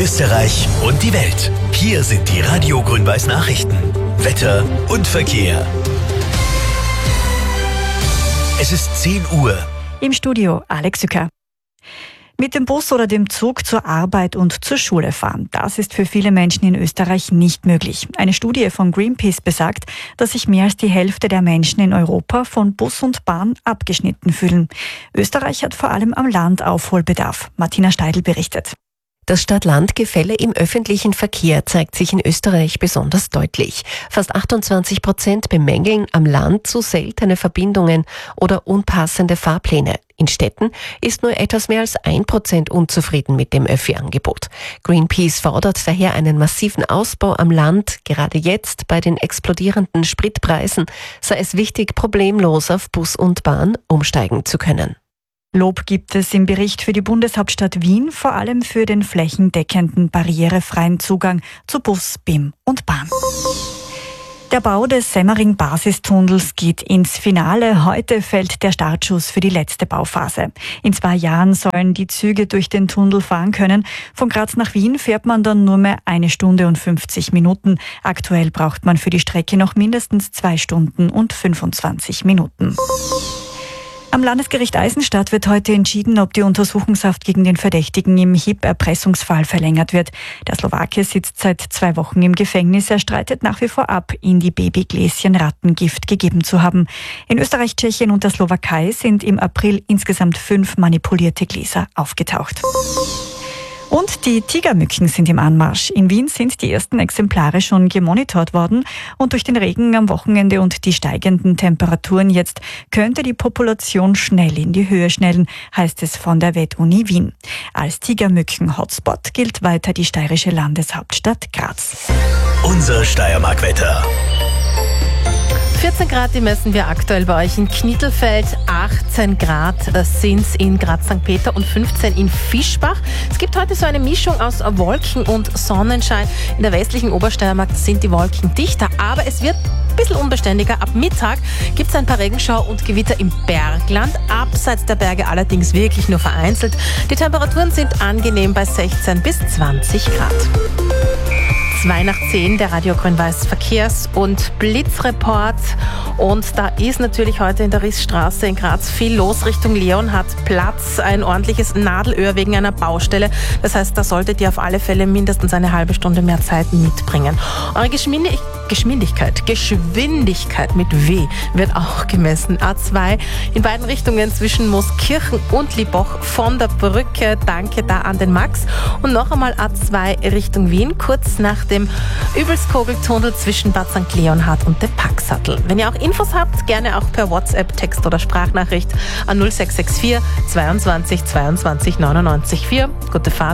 Österreich und die Welt. Hier sind die Radio Grün-Weiß Nachrichten. Wetter und Verkehr. Es ist 10 Uhr. Im Studio Alex Sücker. Mit dem Bus oder dem Zug zur Arbeit und zur Schule fahren, das ist für viele Menschen in Österreich nicht möglich. Eine Studie von Greenpeace besagt, dass sich mehr als die Hälfte der Menschen in Europa von Bus und Bahn abgeschnitten fühlen. Österreich hat vor allem am Land Aufholbedarf. Martina Steidl berichtet. Das Stadt-Land-Gefälle im öffentlichen Verkehr zeigt sich in Österreich besonders deutlich. Fast 28% bemängeln am Land zu seltene Verbindungen oder unpassende Fahrpläne. In Städten ist nur etwas mehr als 1% unzufrieden mit dem Öffi-Angebot. Greenpeace fordert daher einen massiven Ausbau am Land. Gerade jetzt bei den explodierenden Spritpreisen sei es wichtig, problemlos auf Bus und Bahn umsteigen zu können. Lob gibt es im Bericht für die Bundeshauptstadt Wien, vor allem für den flächendeckenden, barrierefreien Zugang zu Bus, BIM und Bahn. Der Bau des Semmering-Basistunnels geht ins Finale. Heute fällt der Startschuss für die letzte Bauphase. In 2 Jahren sollen die Züge durch den Tunnel fahren können. Von Graz nach Wien fährt man dann nur mehr 1 Stunde und 50 Minuten. Aktuell braucht man für die Strecke noch mindestens 2 Stunden und 25 Minuten. Am Landesgericht Eisenstadt wird heute entschieden, ob die Untersuchungshaft gegen den Verdächtigen im HIP-Erpressungsfall verlängert wird. Der Slowake sitzt seit 2 Wochen im Gefängnis. Er streitet nach wie vor ab, ihm die Babygläschen Rattengift gegeben zu haben. In Österreich, Tschechien und der Slowakei sind im April insgesamt 5 manipulierte Gläser aufgetaucht. Und die Tigermücken sind im Anmarsch. In Wien sind die ersten Exemplare schon gemonitort worden. Und durch den Regen am Wochenende und die steigenden Temperaturen jetzt könnte die Population schnell in die Höhe schnellen, heißt es von der Vet-Uni Wien. Als Tigermücken-Hotspot gilt weiter die steirische Landeshauptstadt Graz. Unser Steiermark-Wetter. 14 Grad, die messen wir aktuell bei euch in Knittelfeld, 18 Grad sind es in Graz-St. Peter und 15 in Fischbach. Es gibt heute so eine Mischung aus Wolken und Sonnenschein. In der westlichen Obersteiermark sind die Wolken dichter, aber es wird ein bisschen unbeständiger. Ab Mittag gibt es ein paar Regenschauer und Gewitter im Bergland, abseits der Berge allerdings wirklich nur vereinzelt. Die Temperaturen sind angenehm bei 16 bis 20 Grad. 2 nach 10, der Radio Grün-Weiß Verkehrs- und Blitzreport. Und da ist natürlich heute in der Rissstraße in Graz viel los Richtung Leonhardplatz. Ein ordentliches Nadelöhr wegen einer Baustelle. Das heißt, da solltet ihr auf alle Fälle mindestens eine halbe Stunde mehr Zeit mitbringen. Eure Geschwindigkeit mit W wird auch gemessen. A2 in beiden Richtungen zwischen Mooskirchen und Liboch von der Brücke. Danke da an den Max. Und noch einmal A2 Richtung Wien, kurz nach dem Übelskogeltunnel zwischen Bad St. Leonhard und dem Packsattel. Wenn ihr auch Infos habt, gerne auch per WhatsApp, Text oder Sprachnachricht an 0664 22 22 99 4. Gute Fahrt.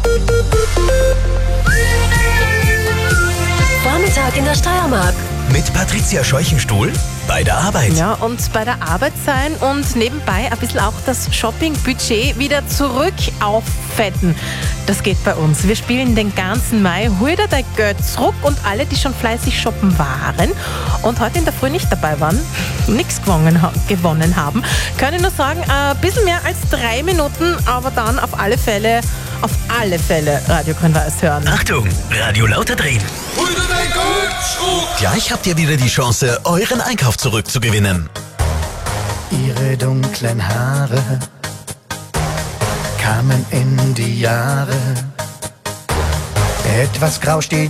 Vormittag in der Steiermark. Mit Patricia Scheuchenstuhl bei der Arbeit. Ja, und bei der Arbeit sein und nebenbei ein bisschen auch das Shopping-Budget wieder zurück auffetten. Das geht bei uns. Wir spielen den ganzen Mai. Hol dir dein Geld zurück und alle, die schon fleißig shoppen waren und heute in der Früh nicht dabei waren, nichts gewonnen haben, können nur sagen, ein bisschen mehr als 3 Minuten, aber dann auf alle Fälle Radio Grün-Weiß hören. Achtung, Radio lauter drehen. Hol dir dein Geld zurück! Gleich habt ihr wieder die Chance, euren Einkauf zurückzugewinnen. Ihre dunklen Haare kamen in die Jahre. Etwas grau steht